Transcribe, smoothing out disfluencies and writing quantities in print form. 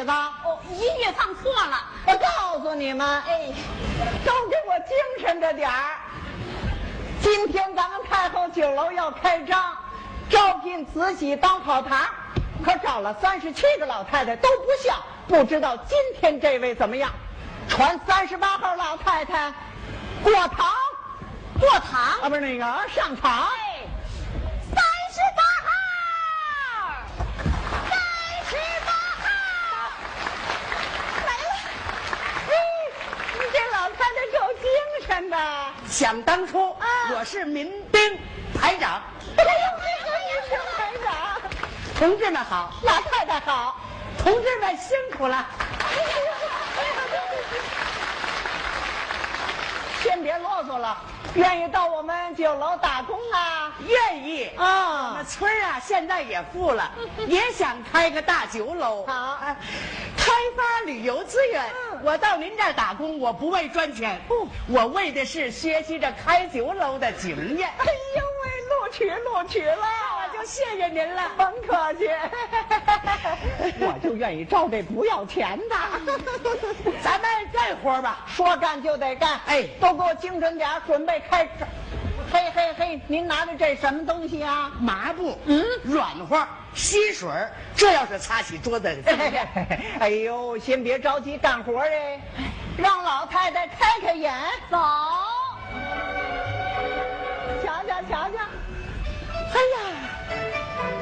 子？ 哦，音乐放错了。 我告诉你们， 哎， 都给我精神着点儿。今天咱们太后酒楼要开张，招聘慈禧当跑堂，可找了37个老太太都不像，不知道今天这位怎么样？传38号老太太过堂， 过堂啊，不是那个上场。 哎，38号来了。 哎，你这老太太够精神的。 想当初，我是民兵排长。 哎呦，民兵排长， 同志们好， 老太太好。 同志们辛苦了。 先别啰嗦了，愿意到我们酒楼打工啊？ 愿意啊我们村啊，现在也富了，也想开个大酒楼。 好开发旅游资源。我到您这儿打工，我不为赚钱，我为的是学习着开酒楼的经验。 哎呦喂，录取了， 我就谢谢您了。 甭客气。我就愿意招这不要钱的。 咱们干活吧。 说干就得干， 哎都给我精神点，准备开始。嘿嘿嘿，您拿的这什么东西啊？ 麻布，软和，吸水，这要是擦起桌子。 哎呦，先别着急干活哎，让老太太开开眼。 走， 瞧瞧。哎呀，